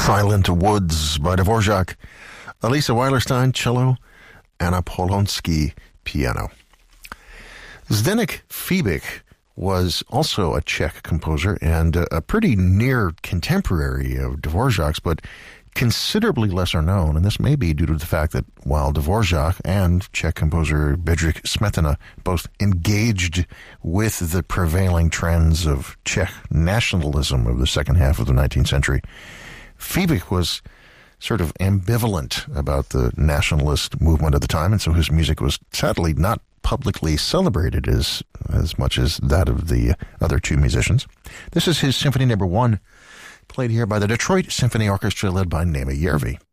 Silent Woods by Dvorak, Elisa Weilerstein, cello, Anna Polonsky, piano. Zdeněk Fibik was also a Czech composer and a pretty near contemporary of Dvorak's, but considerably lesser known, and this may be due to the fact that while Dvorak and Czech composer Bedřich Smetana both engaged with the prevailing trends of Czech nationalism of the second half of the 19th century, Fibik was sort of ambivalent about the nationalist movement at the time, and so his music was sadly not publicly celebrated as much as that of the other two musicians. This is his Symphony No. 1, played here by the Detroit Symphony Orchestra led by Naima Järvi.